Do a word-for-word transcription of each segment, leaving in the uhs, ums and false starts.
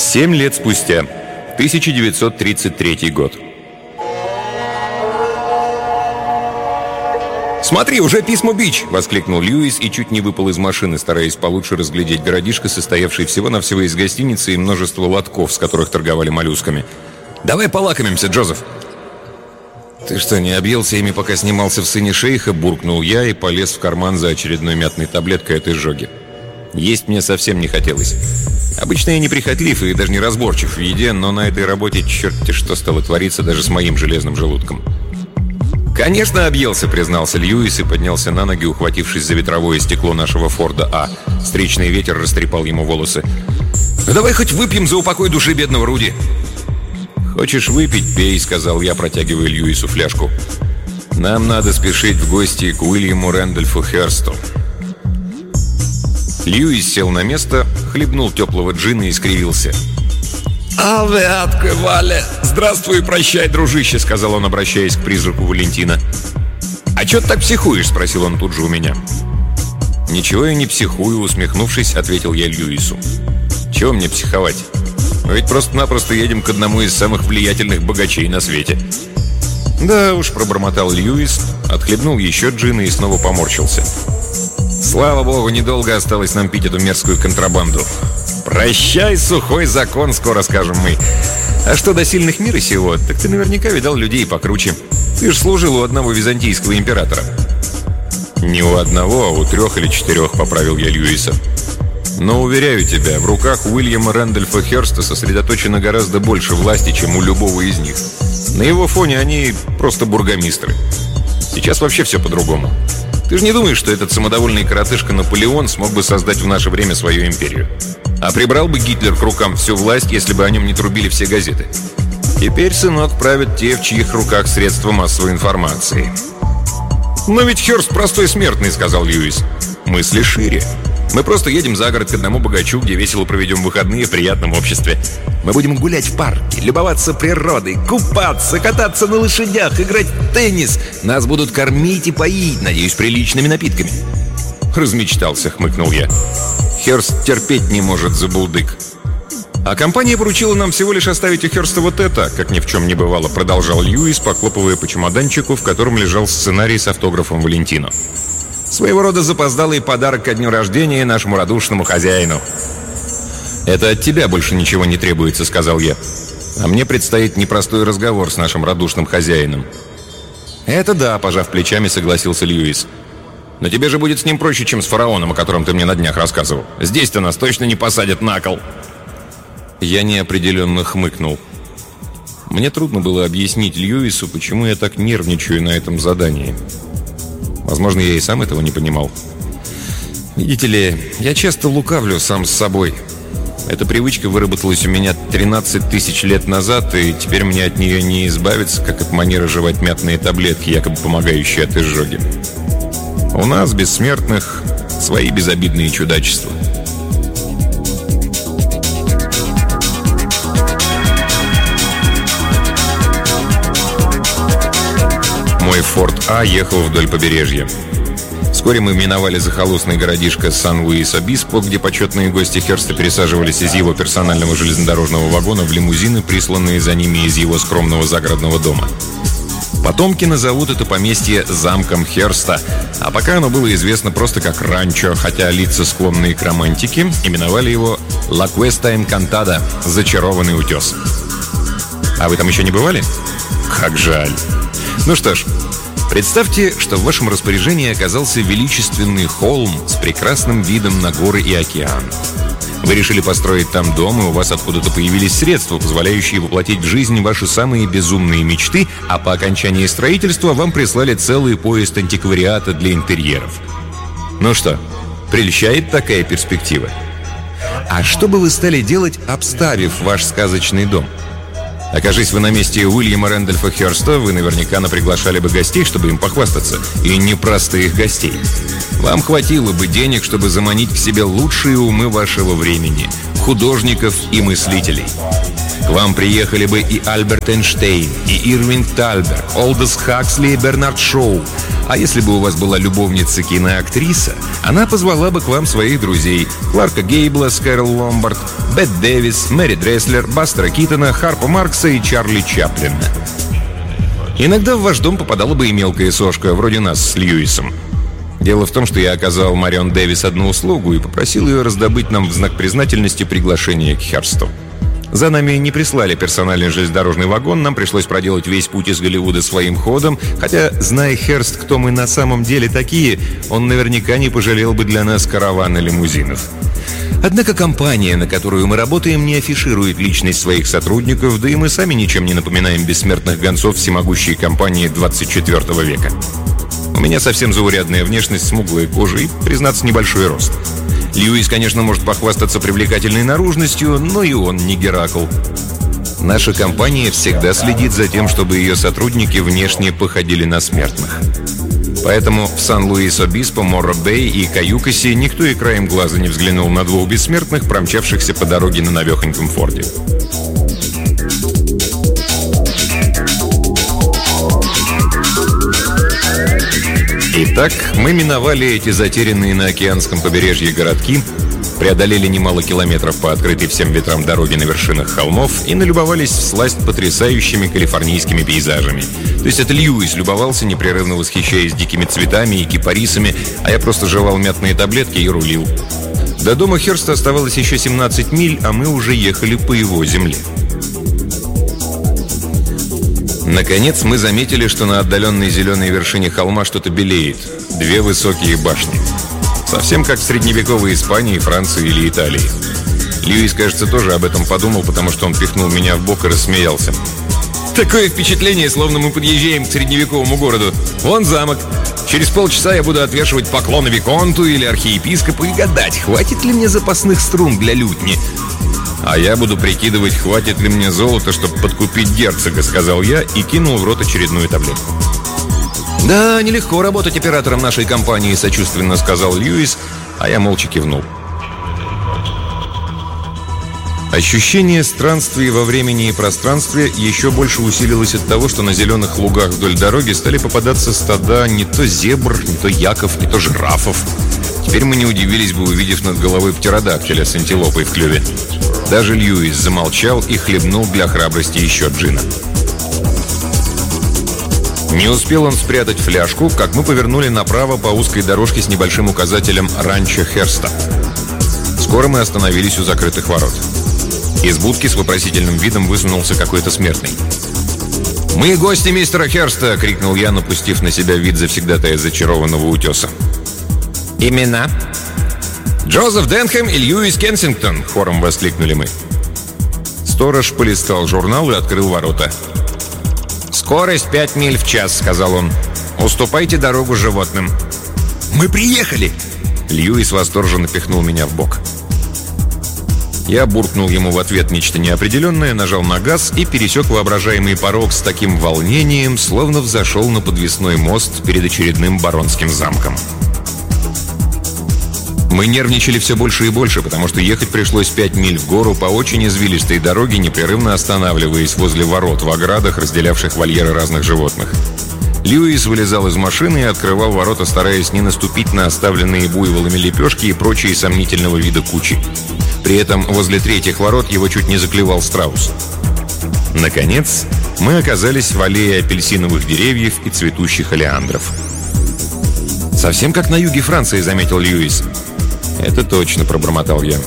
Семь лет спустя, тысяча девятьсот тридцать третий год. «Смотри, уже Писмо-Бич!» — воскликнул Льюис и чуть не выпал из машины, стараясь получше разглядеть городишко, состоявший всего-навсего из гостиницы и множества лотков, с которых торговали моллюсками. «Давай полакомимся, Джозеф!» «Ты что, не объелся ими, пока снимался в «Сыне шейха»?» — буркнул я и полез в карман за очередной мятной таблеткой от изжоги. Есть мне совсем не хотелось. Обычно я не прихотлив и даже не разборчив в еде, но на этой работе черт-те что стало твориться даже с моим железным желудком. «Конечно объелся», — признался Льюис и поднялся на ноги, ухватившись за ветровое стекло нашего Форда А. Встречный ветер растрепал ему волосы. «Ну давай хоть выпьем за упокой души бедного Руди». «Хочешь выпить, пей», — сказал я, протягивая Льюису фляжку. «Нам надо спешить в гости к Уильяму Рэндольфу Хёрсту». Льюис сел на место, хлебнул теплого джина и скривился. «Аве адке вале! Здравствуй и прощай, дружище!» — сказал он, обращаясь к призраку Валентина. «А чё ты так психуешь?» — спросил он тут же у меня. «Ничего я не психую», — усмехнувшись, ответил я Льюису. «Чего мне психовать? Мы ведь просто-напросто едем к одному из самых влиятельных богачей на свете». «Да уж», — пробормотал Льюис, отхлебнул еще джина и снова поморщился. «Слава богу, недолго осталось нам пить эту мерзкую контрабанду. Прощай, сухой закон, скоро скажем мы. А что до сильных мира сего, так ты наверняка видал людей покруче. Ты ж служил у одного византийского императора». «Не у одного, а у трех или четырех», — поправил я Льюиса. «Но, уверяю тебя, в руках Уильяма Рэндольфа Хёрста сосредоточено гораздо больше власти, чем у любого из них. На его фоне они просто бургомистры. Сейчас вообще все по-другому. Ты же не думаешь, что этот самодовольный коротышка Наполеон смог бы создать в наше время свою империю? А прибрал бы Гитлер к рукам всю власть, если бы о нем не трубили все газеты? Теперь, сынок, правят те, в чьих руках средства массовой информации». «Но ведь Хёрст простой смертный», — сказал Льюис. «Мысли шире. Мы просто едем за город к одному богачу, где весело проведем выходные в приятном обществе. Мы будем гулять в парке, любоваться природой, купаться, кататься на лошадях, играть в теннис. Нас будут кормить и поить, надеюсь, приличными напитками». «Размечтался», — хмыкнул я. «Хёрст терпеть не может забулдык». «А компания поручила нам всего лишь оставить у Хёрста вот это», как ни в чем не бывало, продолжал Льюис, похлопывая по чемоданчику, в котором лежал сценарий с автографом Валентино. «Своего рода запоздалый подарок ко дню рождения нашему радушному хозяину». «Это от тебя больше ничего не требуется», — сказал я. «А мне предстоит непростой разговор с нашим радушным хозяином». «Это да», — пожав плечами, согласился Льюис. «Но тебе же будет с ним проще, чем с фараоном, о котором ты мне на днях рассказывал. Здесь-то нас точно не посадят на кол». Я неопределенно хмыкнул. Мне трудно было объяснить Льюису, почему я так нервничаю на этом задании. Возможно, я и сам этого не понимал. Видите ли, я часто лукавлю сам с собой. Эта привычка выработалась у меня тринадцать тысяч лет назад, и теперь мне от нее не избавиться, как от манеры жевать мятные таблетки, якобы помогающие от изжоги. У нас, бессмертных, свои безобидные чудачества. Мой Форд А ехал вдоль побережья. Вскоре мы миновали захолустный городишко Сан-Луис-Обиспо, где почетные гости Хёрста пересаживались из его персонального железнодорожного вагона в лимузины, присланные за ними из его скромного загородного дома. Потомки назовут это поместье замком Хёрста, а пока оно было известно просто как ранчо, хотя лица, склонные к романтике, именовали его «Ла Куэста Энкантада» — «Зачарованный утес». А вы там еще не бывали? Как жаль. Ну что ж, представьте, что в вашем распоряжении оказался величественный холм с прекрасным видом на горы и океан. Вы решили построить там дом, и у вас откуда-то появились средства, позволяющие воплотить в жизнь ваши самые безумные мечты, а по окончании строительства вам прислали целый поезд антиквариата для интерьеров. Ну что, прельщает такая перспектива? А что бы вы стали делать, обставив ваш сказочный дом? Окажись вы на месте Уильяма Рэндольфа Хёрста, вы наверняка наприглашали бы гостей, чтобы им похвастаться. И не простых гостей. Вам хватило бы денег, чтобы заманить к себе лучшие умы вашего времени, художников и мыслителей. К вам приехали бы и Альберт Эйнштейн, и Ирвинг Тальберг, Олдос Хаксли и Бернард Шоу. А если бы у вас была любовница-киноактриса, она позвала бы к вам своих друзей: Кларка Гейбла, Кэрол Ломбард, Бет Дэвис, Мэри Дреслер, Бастера Китона, Харпа Маркса и Чарли Чаплина. Иногда в ваш дом попадала бы и мелкая сошка, вроде нас с Льюисом. Дело в том, что я оказал Марион Дэвис одну услугу и попросил ее раздобыть нам в знак признательности приглашение к Херсту. За нами не прислали персональный железнодорожный вагон, нам пришлось проделать весь путь из Голливуда своим ходом, хотя, зная Херст, кто мы на самом деле такие, он наверняка не пожалел бы для нас каравана лимузинов. Однако компания, на которую мы работаем, не афиширует личность своих сотрудников, да и мы сами ничем не напоминаем бессмертных гонцов всемогущей компании двадцать четвёртого века. У меня совсем заурядная внешность, смуглая кожа и, признаться, небольшой рост. Льюис, конечно, может похвастаться привлекательной наружностью, но и он не Геракл. Наша компания всегда следит за тем, чтобы ее сотрудники внешне походили на смертных. Поэтому в Сан-Луис-Обиспо, Морро-Бэй и Каюкасе никто и краем глаза не взглянул на двух бессмертных, промчавшихся по дороге на навехоньком Форде. Итак, мы миновали эти затерянные на океанском побережье городки, преодолели немало километров по открытой всем ветрам дороге на вершинах холмов и налюбовались всласть потрясающими калифорнийскими пейзажами. То есть это Льюис любовался, непрерывно восхищаясь дикими цветами и кипарисами, а я просто жевал мятные таблетки и рулил. До дома Херста оставалось еще семнадцать миль, а мы уже ехали по его земле. Наконец мы заметили, что на отдаленной зеленой вершине холма что-то белеет. Две высокие башни. Совсем как в средневековой Испании, Франции или Италии. Льюис, кажется, тоже об этом подумал, потому что он пихнул меня в бок и рассмеялся. Такое впечатление, словно мы подъезжаем к средневековому городу. Вон замок. Через полчаса я буду отвешивать поклоны виконту или архиепископу и гадать, хватит ли мне запасных струн для лютни. «А я буду прикидывать, хватит ли мне золота, чтобы подкупить герцога», — сказал я и кинул в рот очередную таблетку. «Да, нелегко работать оператором нашей компании», — сочувственно сказал Льюис, а я молча кивнул. Ощущение странствий во времени и пространстве еще больше усилилось от того, что на зеленых лугах вдоль дороги стали попадаться стада не то зебр, не то яков, не то жирафов. Теперь мы не удивились бы, увидев над головой птеродактиля с антилопой в клюве. Даже Льюис замолчал и хлебнул для храбрости еще джина. Не успел он спрятать фляжку, как мы повернули направо по узкой дорожке с небольшим указателем «Ранчо Херста». Скоро мы остановились у закрытых ворот. Из будки с вопросительным видом высунулся какой-то смертный. «Мы гости мистера Херста!» — крикнул я, напустив на себя вид завсегдатая зачарованного утеса. «Имена?» «Джозеф Денхэм и Льюис Кенсингтон!» — хором воскликнули мы. Сторож полистал журнал и открыл ворота. «Скорость пять миль в час», — сказал он. «Уступайте дорогу животным». «Мы приехали!» Льюис восторженно пихнул меня в бок. Я буркнул ему в ответ нечто неопределенное, нажал на газ и пересек воображаемый порог с таким волнением, словно взошел на подвесной мост перед очередным баронским замком. Мы нервничали все больше и больше, потому что ехать пришлось пять миль в гору по очень извилистой дороге, непрерывно останавливаясь возле ворот в оградах, разделявших вольеры разных животных. Льюис вылезал из машины и открывал ворота, стараясь не наступить на оставленные буйволами лепешки и прочие сомнительного вида кучи. При этом возле третьих ворот его чуть не заклевал страус. Наконец, мы оказались в аллее апельсиновых деревьев и цветущих олеандров. «Совсем как на юге Франции», — заметил Льюис. «Это точно», — пробормотал я.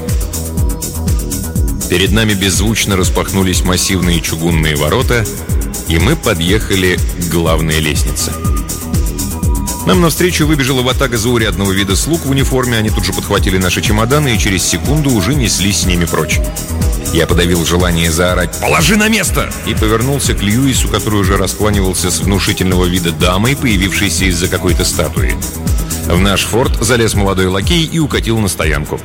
Перед нами беззвучно распахнулись массивные чугунные ворота, и мы подъехали к главной лестнице. Нам навстречу выбежала ватага заурядного вида слуг в униформе, они тут же подхватили наши чемоданы и через секунду уже неслись с ними прочь. Я подавил желание заорать «Положи на место!» и повернулся к Льюису, который уже раскланивался с внушительного вида дамой, появившейся из-за какой-то статуи. В наш форт залез молодой лакей и укатил на стоянку.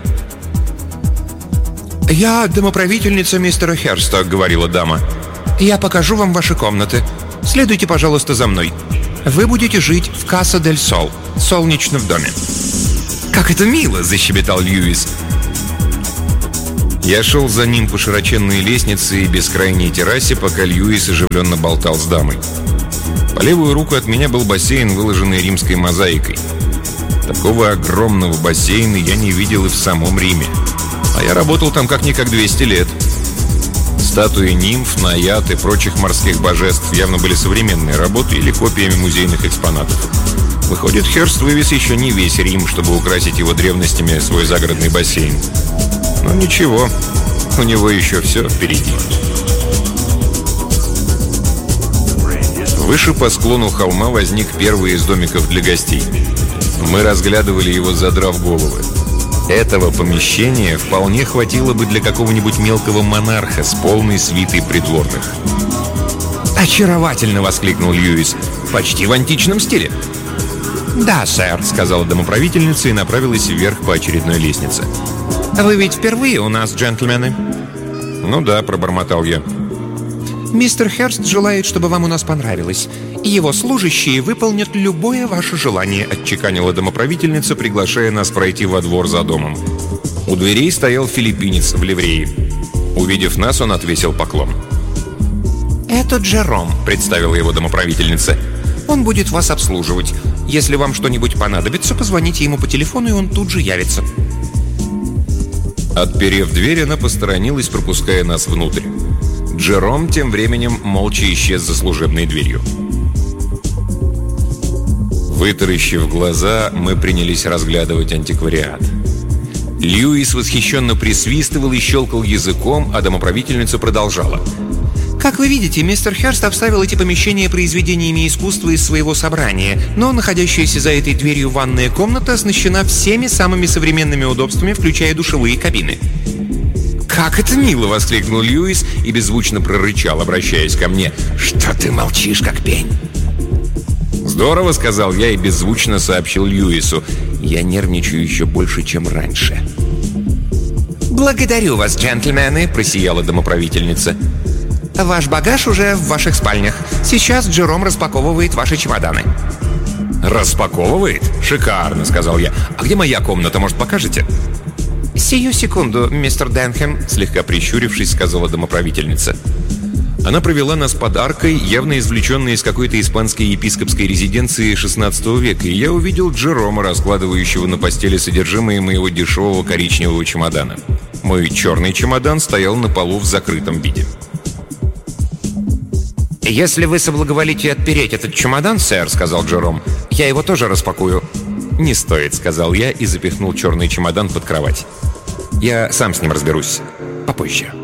«Я домоправительница мистера Херста», — говорила дама. «Я покажу вам ваши комнаты. Следуйте, пожалуйста, за мной. Вы будете жить в Каса дель Сол, солнечном доме». «Как это мило!» — защебетал Льюис. Я шел за ним по широченной лестнице и бескрайней террасе, пока Льюис оживленно болтал с дамой. По левую руку от меня был бассейн, выложенный римской мозаикой. Такого огромного бассейна я не видел и в самом Риме. А я работал там как-никак двести лет. Статуи нимф, наяд и прочих морских божеств явно были современные работы или копиями музейных экспонатов. Выходит, Хёрст вывез еще не весь Рим, чтобы украсить его древностями свой загородный бассейн. Но ничего, у него еще все впереди. Выше по склону холма возник первый из домиков для гостей. Мы разглядывали его, задрав головы. Этого помещения вполне хватило бы для какого-нибудь мелкого монарха с полной свитой придворных. «Очаровательно!» — воскликнул Льюис. «Почти в античном стиле!» «Да, сэр», — сказала домоправительница и направилась вверх по очередной лестнице. «Вы ведь впервые у нас, джентльмены?» «Ну да», — пробормотал я. «Мистер Хёрст желает, чтобы вам у нас понравилось. И его служащие выполнят любое ваше желание», — отчеканила домоправительница, приглашая нас пройти во двор за домом. У дверей стоял филиппинец в ливрее. Увидев нас, он отвесил поклон. «Это Джером», — представила его домоправительница. «Он будет вас обслуживать. Если вам что-нибудь понадобится, позвоните ему по телефону, и он тут же явится». Отперев дверь, она посторонилась, пропуская нас внутрь. Джером тем временем молча исчез за служебной дверью. Вытаращив глаза, мы принялись разглядывать антиквариат. Льюис восхищенно присвистывал и щелкал языком, а домоправительница продолжала. «Как вы видите, мистер Хёрст обставил эти помещения произведениями искусства из своего собрания, но находящаяся за этой дверью ванная комната оснащена всеми самыми современными удобствами, включая душевые кабины». «Как это мило!» — воскликнул Льюис и беззвучно прорычал, обращаясь ко мне. «Что ты молчишь, как пень?» «Здорово!» — сказал я и беззвучно сообщил Льюису. «Я нервничаю еще больше, чем раньше». «Благодарю вас, джентльмены!» — просияла домоправительница. «Ваш багаж уже в ваших спальнях. Сейчас Джером распаковывает ваши чемоданы». «Распаковывает? Шикарно!» — сказал я. «А где моя комната, может, покажете?» «Сию секунду, мистер Денхэм», — слегка прищурившись, сказала домоправительница. Она провела нас под аркой, явно извлеченной из какой-то испанской епископской резиденции шестнадцатого века, и я увидел Джерома, раскладывающего на постели содержимое моего дешевого коричневого чемодана. Мой черный чемодан стоял на полу в закрытом виде. «Если вы соблаговолите отпереть этот чемодан, сэр», — сказал Джером, — «я его тоже распакую». «Не стоит», — сказал я и запихнул черный чемодан под кровать. «Я сам с ним разберусь. Попозже».